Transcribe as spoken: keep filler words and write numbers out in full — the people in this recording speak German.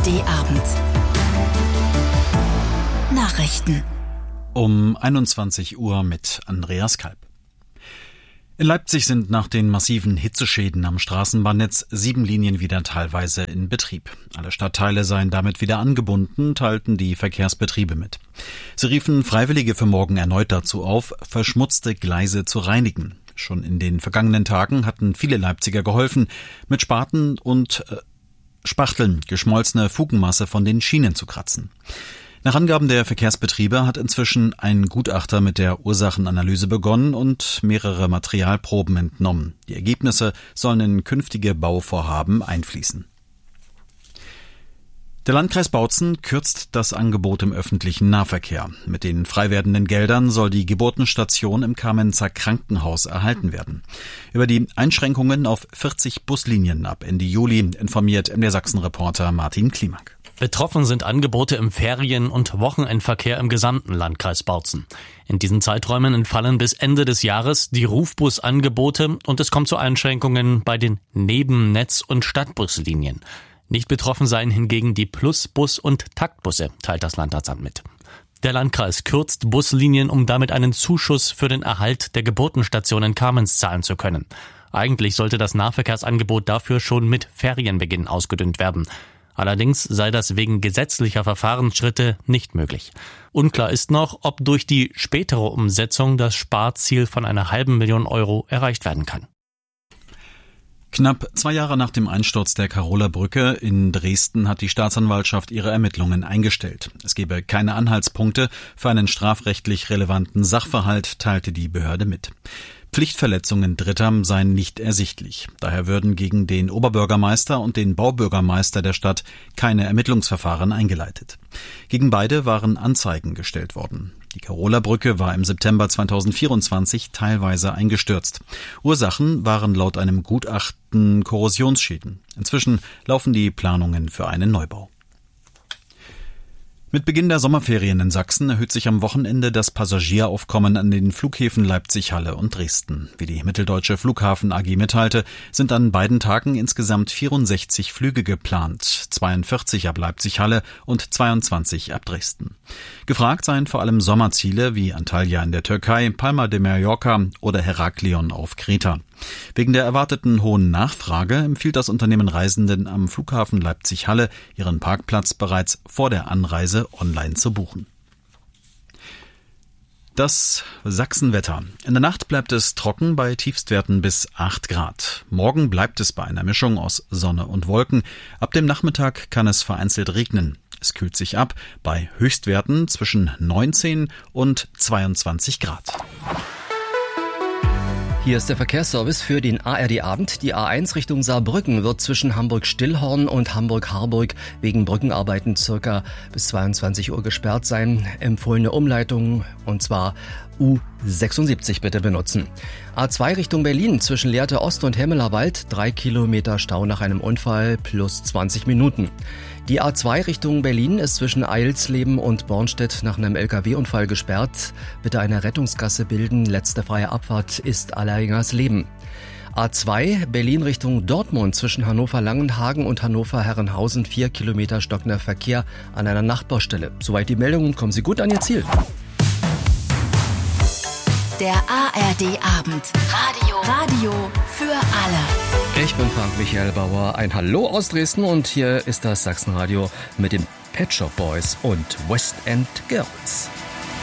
D Abend. Nachrichten. Um einundzwanzig Uhr mit Andreas Kalb. In Leipzig sind nach den massiven Hitzeschäden am Straßenbahnnetz sieben Linien wieder teilweise in Betrieb. Alle Stadtteile seien damit wieder angebunden, teilten die Verkehrsbetriebe mit. Sie riefen Freiwillige für morgen erneut dazu auf, verschmutzte Gleise zu reinigen. Schon in den vergangenen Tagen hatten viele Leipziger geholfen, mit Spaten und äh, Spachteln geschmolzene Fugenmasse von den Schienen zu kratzen. Nach Angaben der Verkehrsbetriebe hat inzwischen ein Gutachter mit der Ursachenanalyse begonnen und mehrere Materialproben entnommen. Die Ergebnisse sollen in künftige Bauvorhaben einfließen. Der Landkreis Bautzen kürzt das Angebot im öffentlichen Nahverkehr. Mit den frei werdenden Geldern soll die Geburtenstation im Kamenzer Krankenhaus erhalten werden. Über die Einschränkungen auf vierzig Buslinien ab Ende Juli informiert M D R Sachsen-Reporter Martin Klimak. Betroffen sind Angebote im Ferien- und Wochenendverkehr im gesamten Landkreis Bautzen. In diesen Zeiträumen entfallen bis Ende des Jahres die Rufbusangebote und es kommt zu Einschränkungen bei den Nebennetz- und Stadtbuslinien. Nicht betroffen seien hingegen die Plusbus- und Taktbusse, teilt das Landratsamt mit. Der Landkreis kürzt Buslinien, um damit einen Zuschuss für den Erhalt der Geburtenstation in Kamenz zahlen zu können. Eigentlich sollte das Nahverkehrsangebot dafür schon mit Ferienbeginn ausgedünnt werden. Allerdings sei das wegen gesetzlicher Verfahrensschritte nicht möglich. Unklar ist noch, ob durch die spätere Umsetzung das Sparziel von einer halben Million Euro erreicht werden kann. Knapp zwei Jahre nach dem Einsturz der Karoler Brücke in Dresden hat die Staatsanwaltschaft ihre Ermittlungen eingestellt. Es gebe keine Anhaltspunkte für einen strafrechtlich relevanten Sachverhalt, teilte die Behörde mit. Pflichtverletzungen Dritter seien nicht ersichtlich. Daher würden gegen den Oberbürgermeister und den Baubürgermeister der Stadt keine Ermittlungsverfahren eingeleitet. Gegen beide waren Anzeigen gestellt worden. Die Karoler Brücke war im September zweitausendvierundzwanzig teilweise eingestürzt. Ursachen waren laut einem Gutachten Korrosionsschäden. Inzwischen laufen die Planungen für einen Neubau. Mit Beginn der Sommerferien in Sachsen erhöht sich am Wochenende das Passagieraufkommen an den Flughäfen Leipzig-Halle und Dresden. Wie die Mitteldeutsche Flughafen A G mitteilte, sind an beiden Tagen insgesamt vierundsechzig Flüge geplant, zweiundvierzig ab Leipzig-Halle und zweiundzwanzig ab Dresden. Gefragt seien vor allem Sommerziele wie Antalya in der Türkei, Palma de Mallorca oder Heraklion auf Kreta. Wegen der erwarteten hohen Nachfrage empfiehlt das Unternehmen Reisenden am Flughafen Leipzig-Halle, ihren Parkplatz bereits vor der Anreise online zu buchen. Das Sachsenwetter. In der Nacht bleibt es trocken bei Tiefstwerten bis acht Grad. Morgen bleibt es bei einer Mischung aus Sonne und Wolken. Ab dem Nachmittag kann es vereinzelt regnen. Es kühlt sich ab bei Höchstwerten zwischen neunzehn und zweiundzwanzig Grad. Hier ist der Verkehrsservice für den A R D-Abend. Die A eins Richtung Saarbrücken wird zwischen Hamburg-Stillhorn und Hamburg-Harburg wegen Brückenarbeiten circa bis zweiundzwanzig Uhr gesperrt sein. Empfohlene Umleitung, und zwar U sechsundsiebzig bitte benutzen. A zwei Richtung Berlin zwischen Lehrte Ost und Hemmelerwald, drei Kilometer Stau nach einem Unfall plus zwanzig Minuten. Die A zwei Richtung Berlin ist zwischen Eilsleben und Bornstedt nach einem L K W-Unfall gesperrt. Bitte eine Rettungsgasse bilden. Letzte freie Abfahrt ist Allerleben. A zwei Berlin Richtung Dortmund zwischen Hannover-Langenhagen und Hannover-Herrenhausen, vier Kilometer stockender Verkehr an einer Nachbarstelle. Soweit die Meldungen, kommen Sie gut an Ihr Ziel. Der A R D-Abend. Radio. Radio für alle. Ich bin Frank Michael Bauer. Ein Hallo aus Dresden und hier ist das Sachsenradio mit den Pet Shop Boys und West End Girls.